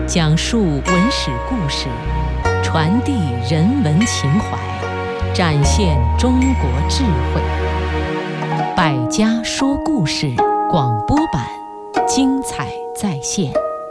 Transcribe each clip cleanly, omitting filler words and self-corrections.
讲述文史故事，传递人文情怀，展现中国智慧。百家说故事广播版，精彩再现。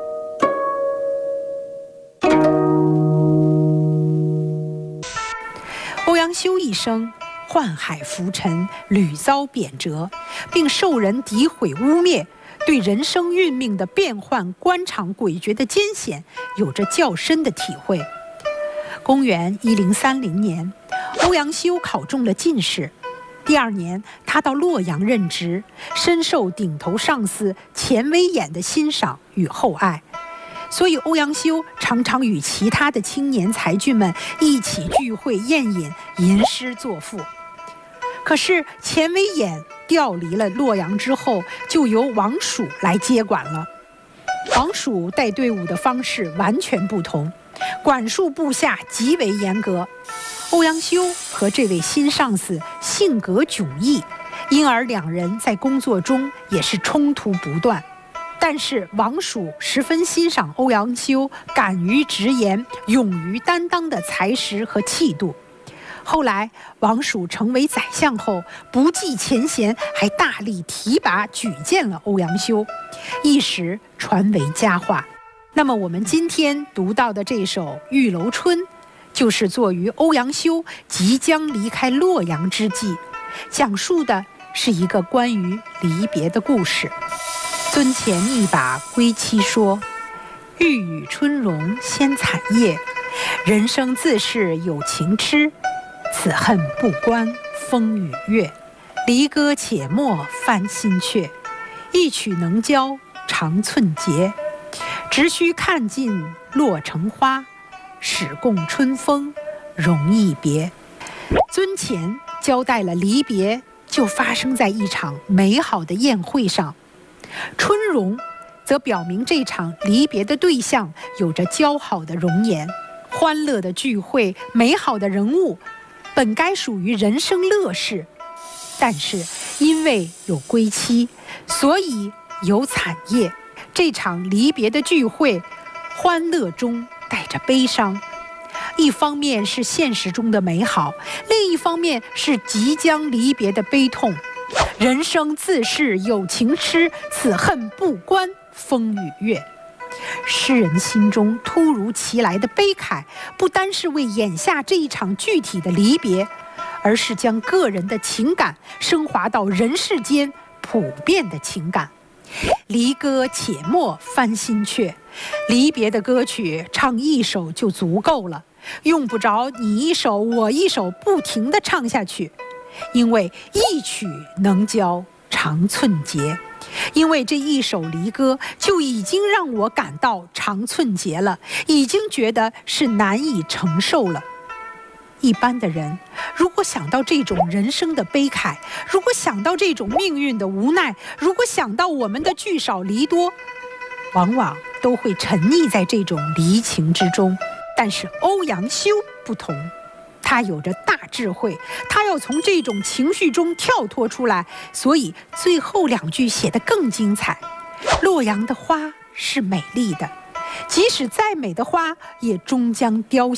欧阳修一生宦海浮沉，屡遭贬谪，并受人诋毁污蔑，对人生运命的变幻、官场诡谲的艰险有着较深的体会。公元1030年，欧阳修考中了进士。第二年，他到洛阳任职，深受顶头上司钱威衍的欣赏与厚爱，所以欧阳修常常与其他的青年才俊们一起聚会宴饮，吟诗作赋。可是钱威衍调离了洛阳之后，就由王曙来接管了。王曙带队伍的方式完全不同，管束部下极为严格。欧阳修和这位新上司性格迥异，因而两人在工作中也是冲突不断。但是王曙十分欣赏欧阳修敢于直言、勇于担当的才识和气度。后来王曙成为宰相后，不计前嫌，还大力提拔举荐了欧阳修，一时传为佳话。那么我们今天读到的这首《玉楼春》，就是作于欧阳修即将离开洛阳之际，讲述的是一个关于离别的故事。樽前一把归期说，欲与春容先惨夜，人生自是有情痴，此恨不关风与月。离歌且莫翻新阙，一曲能教长寸节。只须看尽洛城花，始共春风容易别。樽前交代了离别就发生在一场美好的宴会上，春容则表明这场离别的对象有着姣好的容颜。欢乐的聚会，美好的人物，本该属于人生乐事，但是因为有归期，所以有惨夜。这场离别的聚会，欢乐中带着悲伤，一方面是现实中的美好，另一方面是即将离别的悲痛。人生自是有情痴，此恨不关风与月。诗人心中突如其来的悲慨，不单是为眼下这一场具体的离别，而是将个人的情感升华到人世间普遍的情感。离歌且莫翻新阙，离别的歌曲唱一首就足够了，用不着你一首我一首不停地唱下去。因为一曲能教长寸节，因为这一首离歌就已经让我感到长寸节了，已经觉得是难以承受了。一般的人如果想到这种人生的悲慨，如果想到这种命运的无奈，如果想到我们的聚少离多，往往都会沉溺在这种离情之中。但是欧阳修不同，他有着大智慧，他要从这种情绪中跳脱出来，所以最后两句写得更精彩。洛阳的花是美丽的，即使再美的花也终将凋